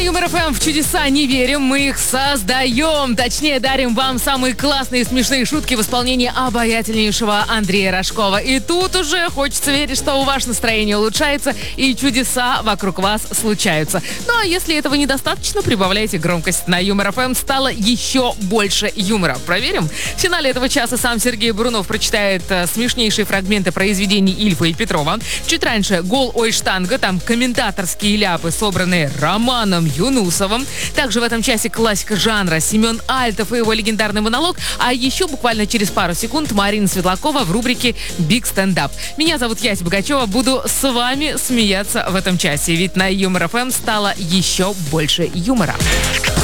Юмор ФМ в чудеса не верим, мы их создаем. Точнее, дарим вам самые классные и смешные шутки в исполнении обаятельнейшего Андрея Рожкова. И тут уже хочется верить, что у вас настроение улучшается и чудеса вокруг вас случаются. Ну а если этого недостаточно, прибавляйте громкость. На Юмор ФМ стало еще больше юмора. Проверим? В финале этого часа сам Сергей Бурунов прочитает смешнейшие фрагменты произведений Ильфа и Петрова. Чуть раньше «Гол, ой, штанга», там комментаторские ляпы, собранные Романом Юнусовым. Также в этом часе классика жанра Семен Альтов и его легендарный монолог. А еще буквально через пару секунд Марина Светлакова в рубрике «Биг стендап». Меня зовут Яся Богачева. Буду с вами смеяться в этом часе. Ведь на Юмор ФМ стало еще больше юмора.